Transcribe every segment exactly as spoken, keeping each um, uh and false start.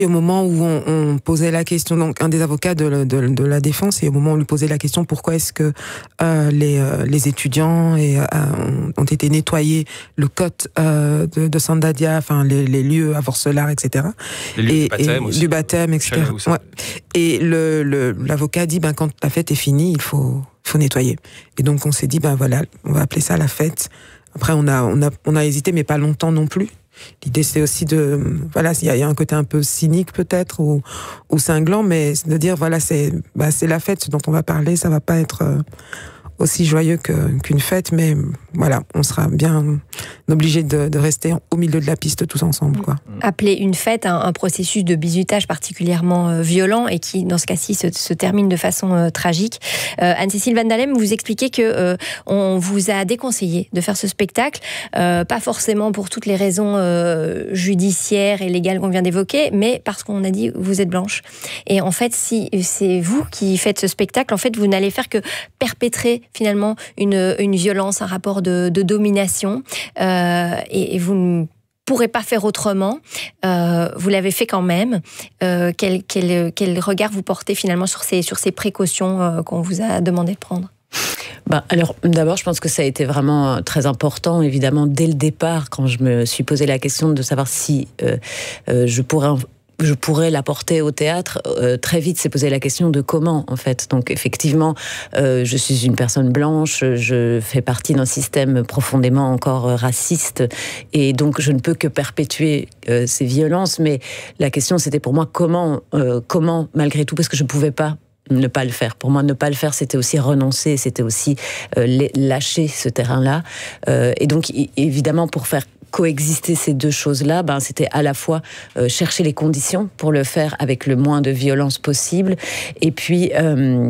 au moment où on, on posait la question, donc un des avocats de, de, de la défense, et au moment où on lui posait la question pourquoi est-ce que euh, les, euh, les étudiants et, euh, ont été nettoyés, le code euh, de, de Sandadia, enfin les, les lieux à Vorselar, et cetera. Les lieux et, du baptême et, aussi. Du baptême, et cetera. Ouais. Et le, le, l'avocat dit, ben, quand la fête est finie, il faut, il faut nettoyer. Et donc on s'est dit, ben voilà, on va appeler ça la fête. Après on a, on a, on a hésité, mais pas longtemps non plus. L'idée, c'est aussi de, voilà, il y, y a un côté un peu cynique peut-être ou, ou cinglant, mais de dire, voilà, c'est, bah, c'est la fête dont on va parler, ça va pas être euh, aussi joyeux que, qu'une fête, mais voilà, on sera bien obligé de, de rester au milieu de la piste tous ensemble, quoi. Appeler une fête un, un processus de bizutage particulièrement euh, violent et qui, dans ce cas-ci, se, se termine de façon euh, tragique. Euh, Anne-Cécile Van Dalem, vous expliquez que euh, on vous a déconseillé de faire ce spectacle, euh, pas forcément pour toutes les raisons euh, judiciaires et légales qu'on vient d'évoquer, mais parce qu'on a dit vous êtes blanche. Et en fait, si c'est vous qui faites ce spectacle, en fait, vous n'allez faire que perpétrer finalement une, une violence, un rapport de, de domination, euh, et, et vous ne pourrez pas faire autrement. Euh, vous l'avez fait quand même. Euh, quel, quel, quel regard vous portez finalement sur ces, sur ces précautions euh, qu'on vous a demandé de prendre ? Ben, alors, d'abord, je pense que ça a été vraiment très important, évidemment, dès le départ, quand je me suis posé la question de savoir si euh, euh, je pourrais... En je pourrais l'apporter au théâtre, euh, très vite s'est posé la question de comment, en fait. Donc, effectivement, euh, je suis une personne blanche, je fais partie d'un système profondément encore raciste, et donc je ne peux que perpétuer euh, ces violences, mais la question, c'était pour moi comment, euh, comment, malgré tout, parce que je ne pouvais pas ne pas le faire. Pour moi, ne pas le faire, c'était aussi renoncer, c'était aussi euh, lâcher ce terrain-là. Euh, et donc, évidemment, pour faire coexister ces deux choses-là, ben, c'était à la fois euh, chercher les conditions pour le faire avec le moins de violence possible, et puis... Euh,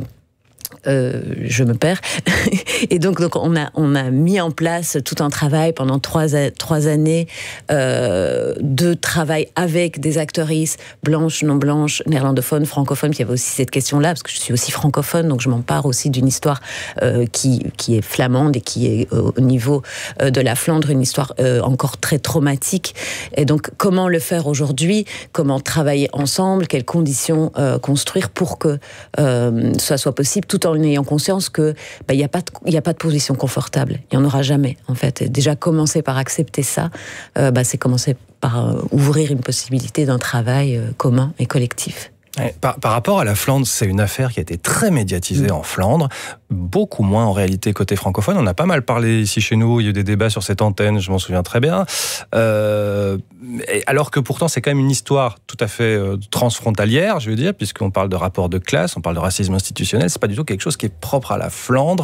Euh, je me perds. Et donc, donc on, a, on a mis en place tout un travail pendant trois, trois années euh, de travail avec des actrices blanches, non blanches, néerlandophones, francophones. Puis il y avait aussi cette question-là, parce que je suis aussi francophone, donc je m'empare aussi d'une histoire euh, qui, qui est flamande et qui est euh, au niveau euh, de la Flandre, une histoire euh, encore très traumatique. Et donc, comment le faire aujourd'hui ? Comment travailler ensemble ? Quelles conditions euh, construire pour que euh, ça soit possible, tout en ayant conscience que bah, y a pas de, y a pas de position confortable, il n'y en aura jamais en fait. Et déjà commencer par accepter ça, euh, bah, c'est commencer par euh, ouvrir une possibilité d'un travail euh, commun et collectif. Par, par rapport à la Flandre, c'est une affaire qui a été très médiatisée mmh. en Flandre, beaucoup moins en réalité côté francophone. On a pas mal parlé ici chez nous, il y a eu des débats sur cette antenne, je m'en souviens très bien. Euh, alors que pourtant, c'est quand même une histoire tout à fait euh, transfrontalière, je veux dire, puisqu'on parle de rapport de classe, on parle de racisme institutionnel, c'est pas du tout quelque chose qui est propre à la Flandre.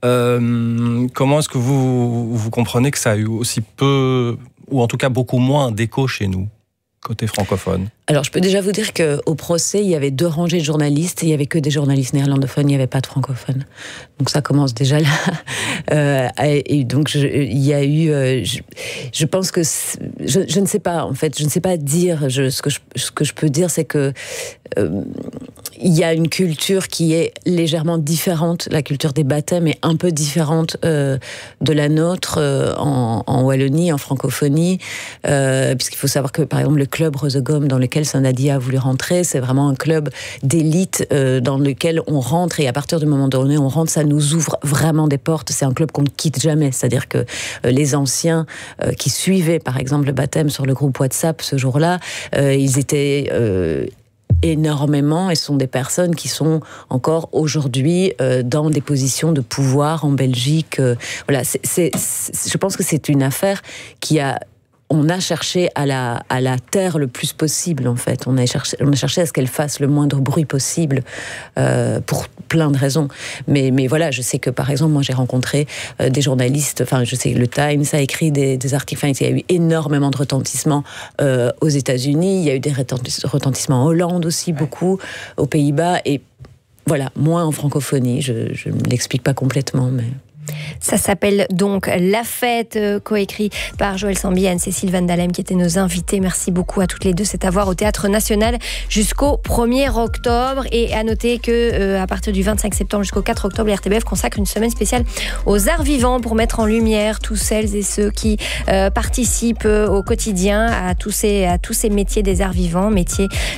Euh, comment est-ce que vous, vous comprenez que ça a eu aussi peu, ou en tout cas beaucoup moins d'écho chez nous, côté francophone ? Alors, je peux déjà vous dire qu'au procès, il y avait deux rangées de journalistes et il n'y avait que des journalistes néerlandophones, il n'y avait pas de francophones. Donc, ça commence déjà là. Euh, et donc, je, il y a eu... Euh, je, je pense que... Je, je ne sais pas, en fait, je ne sais pas dire. Je, ce, que je, ce que je peux dire, c'est que euh, il y a une culture qui est légèrement différente. La culture des baptêmes est un peu différente euh, de la nôtre euh, en, en Wallonie, en francophonie. Euh, puisqu'il faut savoir que, par exemple, le club Rose Gomme, dans lequel Sandadia a voulu rentrer, c'est vraiment un club d'élite euh, dans lequel on rentre, et à partir du moment donné on rentre, ça nous ouvre vraiment des portes. C'est un club qu'on ne quitte jamais, c'est-à-dire que euh, les anciens euh, qui suivaient par exemple le baptême sur le groupe WhatsApp ce jour-là, euh, ils étaient euh, énormément, et ce sont des personnes qui sont encore aujourd'hui euh, dans des positions de pouvoir en Belgique. Euh, voilà, c'est, c'est, c'est, je pense que c'est une affaire qui a On a cherché à la, à la taire le plus possible, en fait. On a cherché, on a cherché à ce qu'elle fasse le moindre bruit possible, euh, pour plein de raisons. Mais, mais voilà, je sais que, par exemple, moi, j'ai rencontré euh, des journalistes, enfin, je sais que le Times a écrit des, des articles, enfin, il y a eu énormément de retentissements euh, aux États-Unis, il y a eu des retentissements en Hollande aussi, beaucoup, aux Pays-Bas, et voilà, moins en francophonie, je ne l'explique pas complètement, mais... Ça s'appelle donc La Fête, euh, coécrit par Joël Sambi et Anne-Cécile Van Dalem qui étaient nos invités. Merci beaucoup à toutes les deux. C'est à voir au Théâtre National jusqu'au premier octobre. Et à noter que euh, à partir du vingt-cinq septembre jusqu'au quatre octobre, R T B F consacre une semaine spéciale aux arts vivants pour mettre en lumière tous celles et ceux qui euh, participent au quotidien à tous ces, à tous ces métiers des arts vivants, métiers